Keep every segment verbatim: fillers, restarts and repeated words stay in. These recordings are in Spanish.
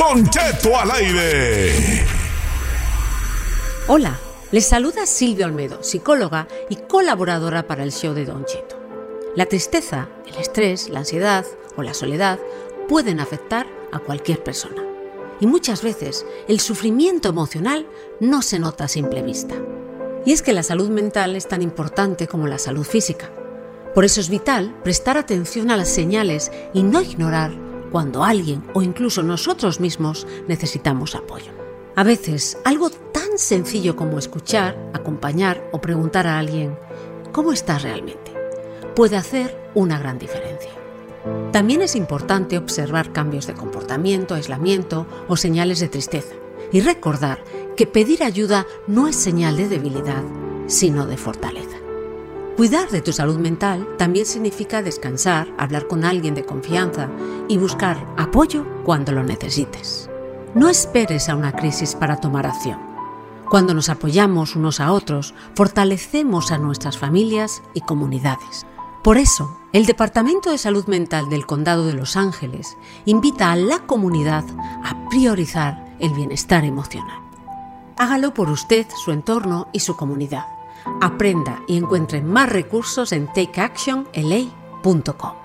Don Cheto al aire. Hola, les saluda Silvia Olmedo, psicóloga y colaboradora para el show de Don Cheto. La tristeza, el estrés, la ansiedad o la soledad pueden afectar a cualquier persona. Y muchas veces el sufrimiento emocional no se nota a simple vista. Y es que la salud mental es tan importante como la salud física. Por eso es vital prestar atención a las señales y no ignorar cuando alguien o incluso nosotros mismos necesitamos apoyo. A veces, algo tan sencillo como escuchar, acompañar o preguntar a alguien ¿cómo estás realmente?, puede hacer una gran diferencia. También es importante observar cambios de comportamiento, aislamiento o señales de tristeza y recordar que pedir ayuda no es señal de debilidad, sino de fortaleza. Cuidar de tu salud mental también significa descansar, hablar con alguien de confianza y buscar apoyo cuando lo necesites. No esperes a una crisis para tomar acción. Cuando nos apoyamos unos a otros, fortalecemos a nuestras familias y comunidades. Por eso, el Departamento de Salud Mental del Condado de Los Ángeles invita a la comunidad a priorizar el bienestar emocional. Hágalo por usted, su entorno y su comunidad. Aprenda y encuentre más recursos en take action l a punto com.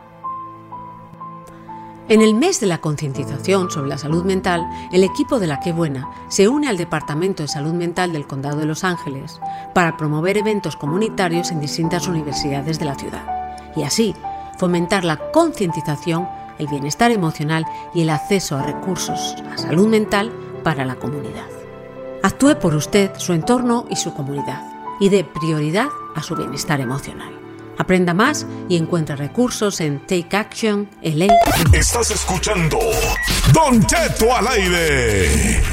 En el mes de la concientización sobre la salud mental, el equipo de La Qué Buena se une al Departamento de Salud Mental del Condado de Los Ángeles para promover eventos comunitarios en distintas universidades de la ciudad y así fomentar la concientización, el bienestar emocional y el acceso a recursos a salud mental para la comunidad. Actúe por usted, su entorno y su comunidad y dé prioridad a su bienestar emocional. Aprenda más y encuentre recursos en take action l a punto com. Estás escuchando Don Cheto al aire.